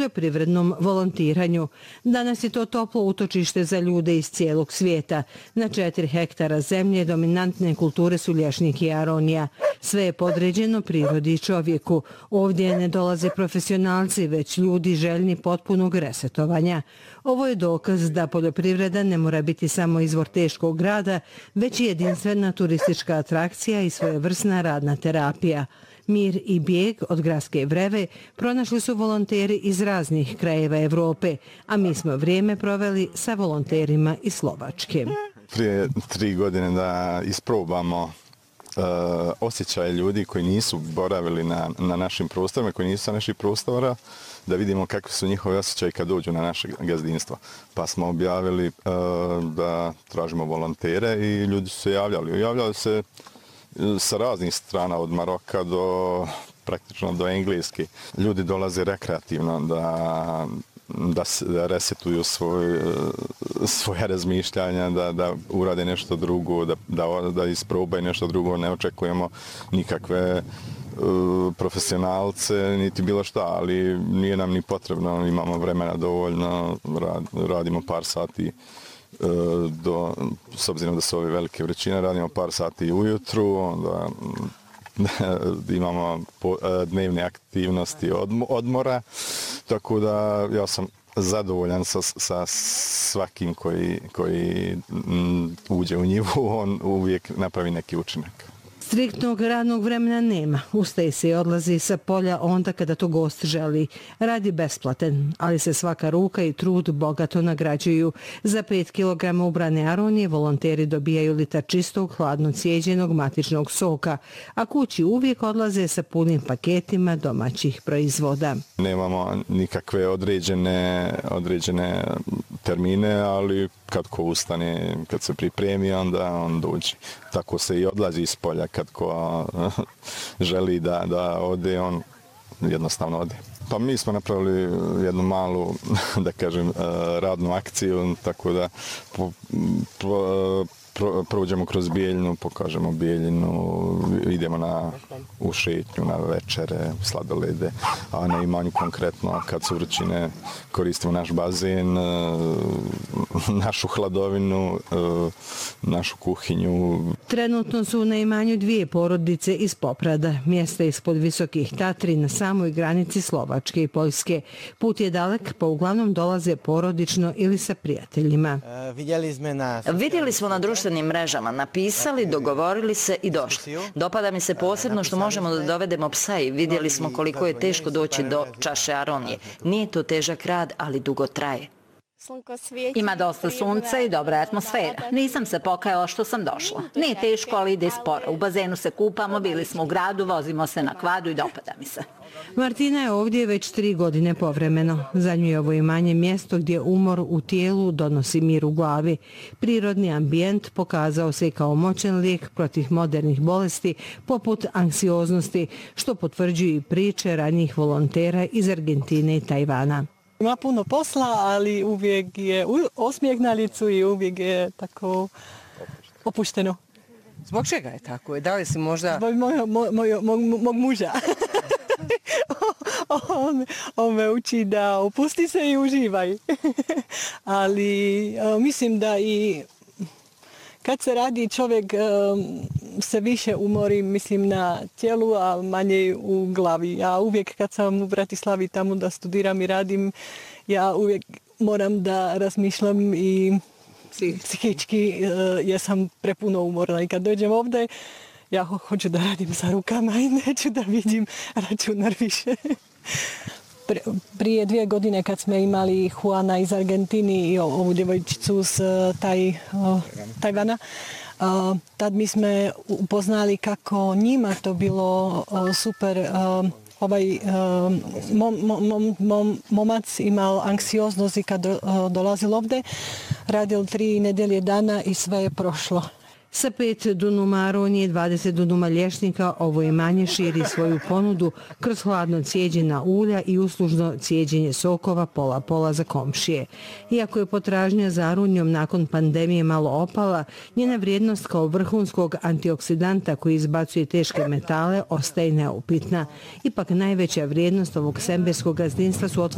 poljoprivrednom volontiranju. Danas je to toplo utočište za ljude iz cijelog svijeta. Na 4 hektara zemlje dominantne kulture su lješnjik i aronija. Sve je podređeno prirodi i čovjeku. Ovdje ne dolaze profesionalci, već ljudi željni potpunog resetovanja. Ovo je dokaz da poljoprivreda ne mora biti samo izvor teškog rada, već i jedinstvena turistička atrakcija i svojevrsna radna terapija. Mir i bijeg od gradske vreve pronašli su volonteri iz raznih krajeva Evrope, a mi smo vrijeme proveli sa volonterima iz Slovačke. Prije 3 godine da isprobamo osjećaje ljudi koji nisu boravili na našim prostorima, koji nisu sa naših prostora, da vidimo kakvi su njihovi osjećaji kad dođu na naše gazdinstvo. Pa smo objavili da tražimo volontere i ljudi su se javljali. Javljali se sa raznih strana, od Maroka do praktično do Engleske. Ljudi dolaze rekreativno da resetuju svoje razmišljanja, da urade nešto drugo, da isprobaju nešto drugo. Ne očekujemo nikakve profesionalce, niti bilo šta, ali nije nam ni potrebno, imamo vremena dovoljno, radimo par sati, s obzirom da su ove velike vrućine, radimo par sati ujutru, onda imamo dnevne aktivnosti odmora, tako da ja sam zadovoljan sa svakim koji uđe u njivu, on uvijek napravi neki učinak. Striktnog radnog vremena nema. Ustaje se i odlazi sa polja onda kada to gost želi. Rad je besplatan, ali se svaka ruka i trud bogato nagrađuju. Za 5 kg ubrane aronije volonteri dobijaju litar čistog, hladno cijeđenog matičnog soka, a kući uvijek odlaze sa punim paketima domaćih proizvoda. Nemamo nikakve određene termine, ali kad ko ustane, kad se pripremi, onda on dođe. Tako se i odlazi iz polja. Kad ko želi da ode, on jednostavno ode. Pa mi smo napravili jednu malu, da kažem, radnu akciju, tako da prođemo kroz Bijeljinu, pokažemo Bijeljinu, idemo u šetnju, na večere, sladolede, a na imanju konkretno kad su vrućine koristimo naš bazen, našu hladovinu, našu kuhinju. Trenutno su na imanju 2 porodice iz Poprada, mjesta ispod Visokih Tatri na samoj granici Slovačke i Poljske. Put je dalek, pa uglavnom dolaze porodično ili sa prijateljima. Vidjeli smo na društvenim mrežama, napisali, dogovorili se i došli. Dopada mi se posebno što možemo da dovedemo psa i vidjeli smo koliko je teško doći do čaše aronije. Nije to težak rad, ali dugo traje. Ima dosta sunca i dobra atmosfera. Nisam se pokajala što sam došla. Nije teško, ali ide sporo. U bazenu se kupamo, bili smo u gradu, vozimo se na kvadu i dopada mi se. Martina je ovdje već 3 godine povremeno. Za nju je ovo imanje mjesto gdje umor u tijelu donosi mir u glavi. Prirodni ambijent pokazao se kao moćan lijek protiv modernih bolesti poput anksioznosti, što potvrđuju i priče ranijih volontera iz Argentine i Tajvana. Ima puno posla, ali uvijek je osmijeh na licu i uvijek je tako opušteno. Zbog čega je tako? Da li si možda... Zbog mog muža. On me uči da opusti se i uživaj. Ali mislim da i kad se radi čovjek se više umori, mislim, na tijelu, a manje u glavi. Ja uvijek kad sam u Bratislavi tamo da studiram i radim, ja uvijek moram da razmišljam i psihički jer sam prepuno umorna. I kad dođem ovdje, ja hoću da radim sa rukama i neću da vidim računar više. Prije 2 godine kad smo imali Juana iz Argentini i ovu djevojčicu s Tajvana, tad mi smo upoznali kako njima to bilo super. Momac imao anksioznost i kad dolazil ovdje, radil 3 nedelje dana i sve je prošlo. Sa 5 dunuma aronije, 20 dunuma lješnika, ovo imanje širi svoju ponudu kroz hladno cijeđena ulja i uslužno cijeđenje sokova pola za komšije. Iako je potražnja za aronijom nakon pandemije malo opala, njena vrijednost kao vrhunskog antioksidanta koji izbacuje teške metale ostaje neupitna. Ipak najveća vrijednost ovog semberskog gazdinstva su